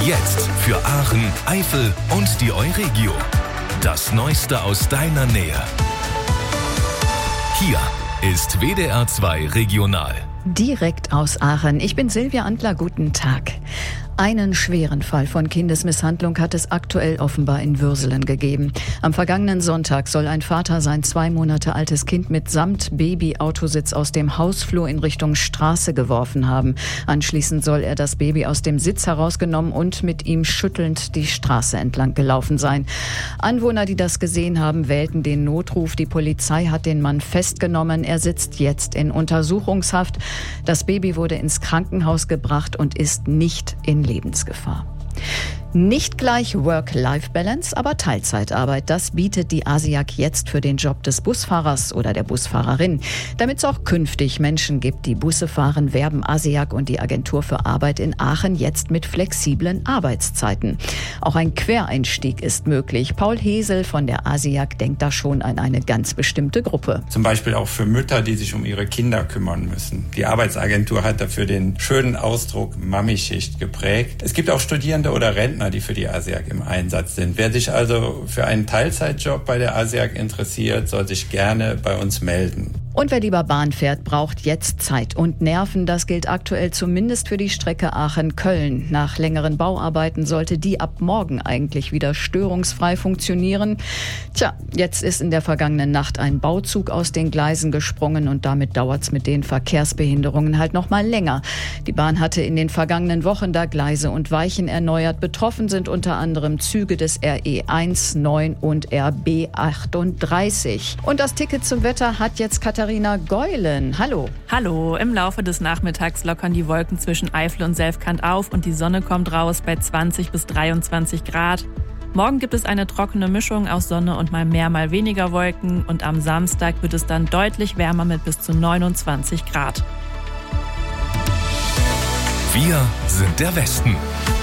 Jetzt für Aachen, Eifel und die Euregio. Das Neueste aus deiner Nähe. Hier ist WDR 2 Regional. Direkt aus Aachen. Ich bin Silvia Antler. Guten Tag. Einen schweren Fall von Kindesmisshandlung hat es aktuell offenbar in Würselen gegeben. Am vergangenen Sonntag soll ein Vater sein 2 Monate altes Kind mitsamt Babyautositz aus dem Hausflur in Richtung Straße geworfen haben. Anschließend soll er das Baby aus dem Sitz herausgenommen und mit ihm schüttelnd die Straße entlang gelaufen sein. Anwohner, die das gesehen haben, wählten den Notruf. Die Polizei hat den Mann festgenommen. Er sitzt jetzt in Untersuchungshaft. Das Baby wurde ins Krankenhaus gebracht und ist nicht in Lebensgefahr. Nicht gleich Work-Life-Balance, aber Teilzeitarbeit. Das bietet die ASIAG jetzt für den Job des Busfahrers oder der Busfahrerin. Damit es auch künftig Menschen gibt, die Busse fahren, werben ASIAG und die Agentur für Arbeit in Aachen jetzt mit flexiblen Arbeitszeiten. Auch ein Quereinstieg ist möglich. Paul Hesel von der ASIAG denkt da schon an eine ganz bestimmte Gruppe. Zum Beispiel auch für Mütter, die sich um ihre Kinder kümmern müssen. Die Arbeitsagentur hat dafür den schönen Ausdruck Mami-Schicht geprägt. Es gibt auch Studierende oder Rentner, die für die ASIAG im Einsatz sind. Wer sich also für einen Teilzeitjob bei der ASIAG interessiert, soll sich gerne bei uns melden. Und wer lieber Bahn fährt, braucht jetzt Zeit und Nerven. Das gilt aktuell zumindest für die Strecke Aachen-Köln. Nach längeren Bauarbeiten sollte die ab morgen eigentlich wieder störungsfrei funktionieren. Tja, jetzt ist in der vergangenen Nacht ein Bauzug aus den Gleisen gesprungen und damit dauert's mit den Verkehrsbehinderungen halt noch mal länger. Die Bahn hatte in den vergangenen Wochen da Gleise und Weichen erneuert. Betroffen sind unter anderem Züge des RE1, 9 und RB 38. Und das Ticket zum Wetter hat jetzt Katharina Geulen. Hallo. Hallo. Im Laufe des Nachmittags lockern die Wolken zwischen Eifel und Selfkant auf und die Sonne kommt raus bei 20 bis 23 Grad. Morgen gibt es eine trockene Mischung aus Sonne und mal mehr, mal weniger Wolken. Und am Samstag wird es dann deutlich wärmer mit bis zu 29 Grad. Wir sind der Westen.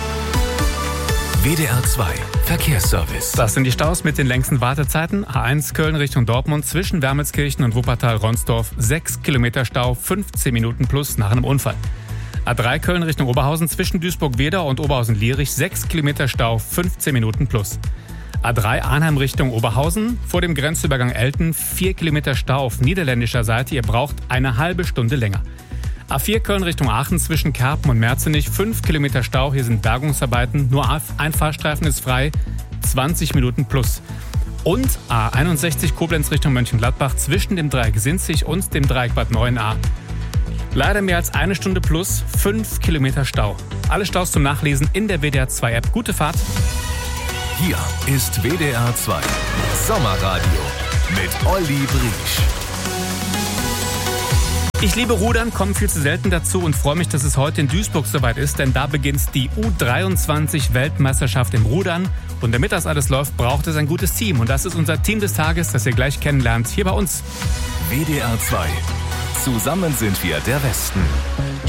WDR 2 Verkehrsservice. Das sind die Staus mit den längsten Wartezeiten. A1 Köln Richtung Dortmund zwischen Wermelskirchen und Wuppertal-Ronsdorf 6 Kilometer Stau, 15 Minuten plus nach einem Unfall. A3 Köln Richtung Oberhausen zwischen Duisburg-Wedau und Oberhausen-Lierich 6 Kilometer Stau, 15 Minuten plus. A3 Arnheim Richtung Oberhausen vor dem Grenzübergang Elten 4 Kilometer Stau auf niederländischer Seite. Ihr braucht eine halbe Stunde länger. A4 Köln Richtung Aachen zwischen Kerpen und Merzenich 5 Kilometer Stau. Hier sind Bergungsarbeiten. Nur ein Fahrstreifen ist frei. 20 Minuten plus. Und A61 Koblenz Richtung Mönchengladbach zwischen dem Dreieck Sinzig und dem Dreieck Bad Neuenahr. Leider mehr als eine Stunde plus. 5 Kilometer Stau. Alle Staus zum Nachlesen in der WDR 2 App. Gute Fahrt. Hier ist WDR 2 Sommerradio mit Olli Briesch. Ich liebe Rudern, komme viel zu selten dazu und freue mich, dass es heute in Duisburg soweit ist, denn da beginnt die U23-Weltmeisterschaft im Rudern. Und damit das alles läuft, braucht es ein gutes Team. Und das ist unser Team des Tages, das ihr gleich kennenlernt, hier bei uns. WDR 2. Zusammen sind wir der Westen.